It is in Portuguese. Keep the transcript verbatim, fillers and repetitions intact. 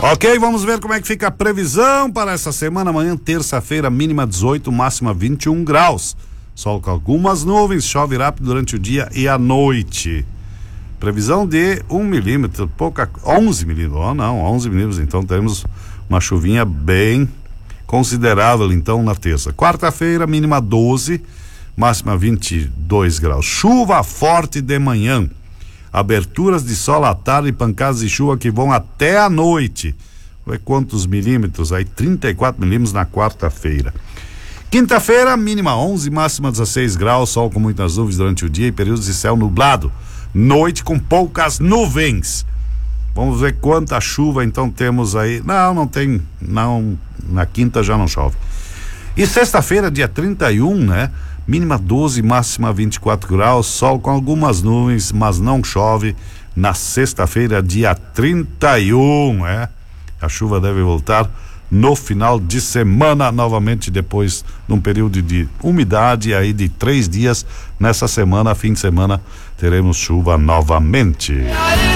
Ok, vamos ver como é que fica a previsão para essa semana. Amanhã, terça-feira, mínima dezoito, máxima vinte e um graus. Sol com algumas nuvens, chove rápido durante o dia e a noite. Previsão de um milímetro, pouca, onze milímetros, oh não, onze milímetros, então teremos uma chuvinha bem considerável, então, na terça. Quarta-feira, mínima doze, máxima vinte e dois graus. Chuva forte de manhã. Aberturas de sol à tarde e pancadas de chuva que vão até a noite. Vê quantos milímetros aí? trinta e quatro milímetros na quarta-feira. Quinta-feira, mínima onze, máxima dezesseis graus, sol com muitas nuvens durante o dia e períodos de céu nublado. Noite com poucas nuvens. Vamos ver quanta chuva então temos aí. Não, não tem, não, na quinta já não chove. E sexta-feira, dia trinta e um, né? Mínima doze, máxima vinte e quatro graus, sol com algumas nuvens, mas não chove. Na sexta-feira, dia trinta e um, é? A chuva deve voltar no final de semana, novamente depois de um período de umidade aí de três dias. Nessa semana, fim de semana, teremos chuva novamente.